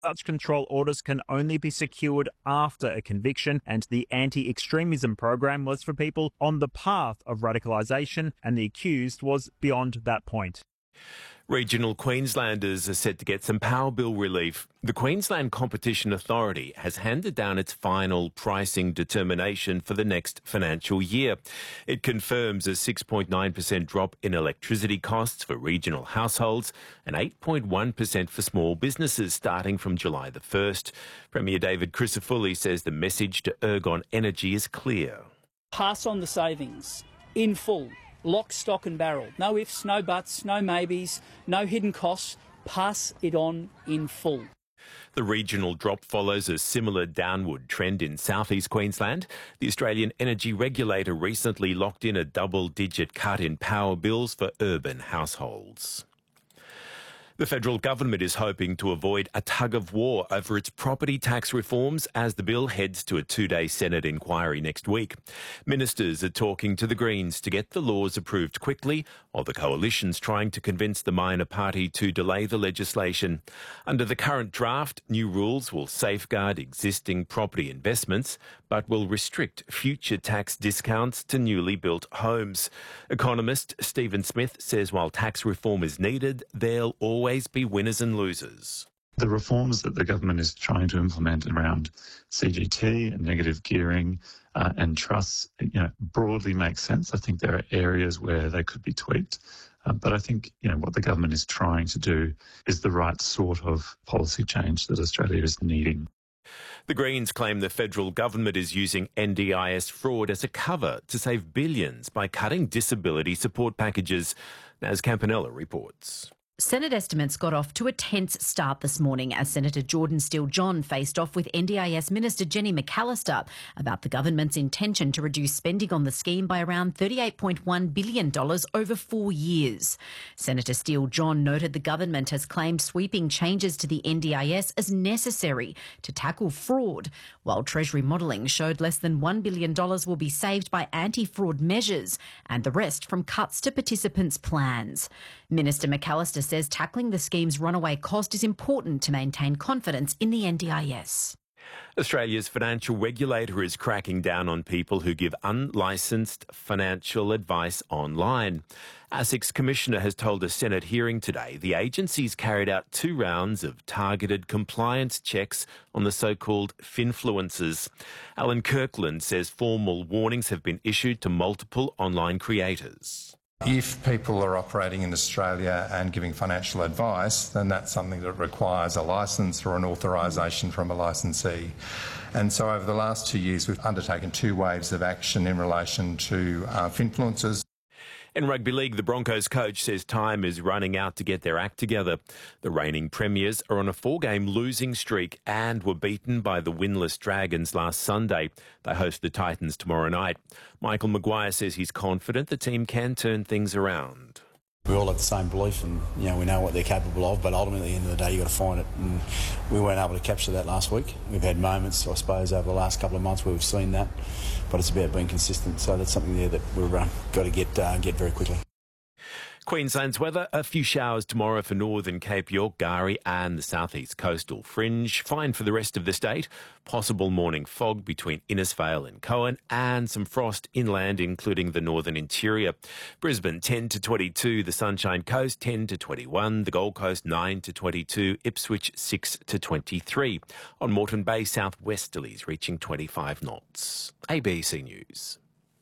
Such control orders can only be secured after a conviction, and the anti-extremism program was for people on the path of radicalisation, and the accused was beyond that point. Regional Queenslanders are set to get some power bill relief. The Queensland Competition Authority has handed down its final pricing determination for the next financial year. It confirms a 6.9% drop in electricity costs for regional households and 8.1% for small businesses starting from July the 1st. Premier David Crisafulli says the message to Ergon Energy is clear. Pass on the savings in full. Lock, stock and barrel. No ifs, no buts, no maybes, no hidden costs. Pass it on in full. The regional drop follows a similar downward trend in southeast Queensland. The Australian Energy Regulator recently locked in a double-digit cut in power bills for urban households. The federal government is hoping to avoid a tug-of-war over its property tax reforms as the bill heads to a two-day Senate inquiry next week. Ministers are talking to the Greens to get the laws approved quickly, while the coalition's trying to convince the minor party to delay the legislation. Under the current draft, new rules will safeguard existing property investments, but will restrict future tax discounts to newly built homes. Economist Stephen Smith says while tax reform is needed, there'll always be winners and losers. The reforms that the government is trying to implement around CGT and negative gearing and trusts, broadly make sense. I think there are areas where they could be tweaked. But I think, what the government is trying to do is the right sort of policy change that Australia is needing. The Greens claim the federal government is using NDIS fraud as a cover to save billions by cutting disability support packages, as Campanella reports. Senate estimates got off to a tense start this morning as Senator Jordan Steele-John faced off with NDIS Minister Jenny McAllister about the government's intention to reduce spending on the scheme by around $38.1 billion over 4 years. Senator Steele-John noted the government has claimed sweeping changes to the NDIS as necessary to tackle fraud, while Treasury modelling showed less than $1 billion will be saved by anti-fraud measures and the rest from cuts to participants' plans. Minister McAllister says tackling the scheme's runaway cost is important to maintain confidence in the NDIS. Australia's financial regulator is cracking down on people who give unlicensed financial advice online. ASIC's commissioner has told a Senate hearing today the agency's carried out 2 rounds of targeted compliance checks on the so-called finfluencers. Alan Kirkland says formal warnings have been issued to multiple online creators. If people are operating in Australia and giving financial advice, then that's something that requires a licence or an authorisation from a licensee. And so over the last 2 years, we've undertaken 2 waves of action in relation to finfluencers. In rugby league, the Broncos coach says time is running out to get their act together. The reigning premiers are on a 4-game losing streak and were beaten by the winless Dragons last Sunday. They host the Titans tomorrow night. Michael Maguire says he's confident the team can turn things around. We all have the same belief and, we know what they're capable of, but ultimately at the end of the day you've got to find it. And we weren't able to capture that last week. We've had moments, I suppose, over the last couple of months where we've seen that, but it's about being consistent. So that's something there that we've got to get very quickly. Queensland's weather, a few showers tomorrow for northern Cape York, K'gari and the southeast coastal fringe. Fine for the rest of the state. Possible morning fog between Innisfail and Cohen and some frost inland, including the northern interior. Brisbane 10 to 22, the Sunshine Coast 10 to 21, the Gold Coast 9 to 22, Ipswich 6 to 23. On Moreton Bay, southwesterlies reaching 25 knots. ABC News.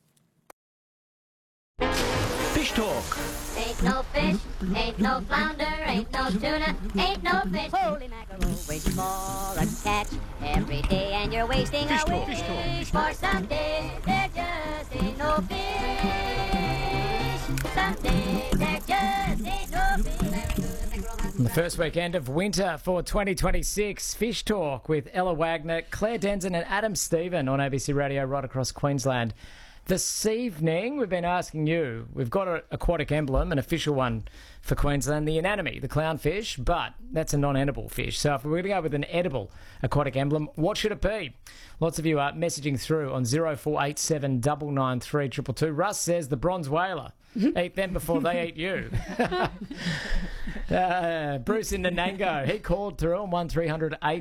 Fish Talk. Ain't no fish, ain't no flounder, ain't no tuna, ain't no fish. Holy mackerel, waiting for a catch every day, and you're wasting away for some days. There just ain't no fish. Some days there just ain't no fish. On the first weekend of winter for 2026, Fish Talk with Ella Wagner, Claire Denson and Adam Stephen on ABC Radio right across Queensland This evening, we've been asking you, we've got an aquatic emblem, an official one for Queensland, the anemone, the clownfish, but that's a non-edible fish. So if we're going to go with an edible aquatic emblem, what should it be? Lots of you are messaging through on 0487 993 222. Russ says the bronze whaler. Eat them before they eat you. Bruce in Nanango, he called through on 1300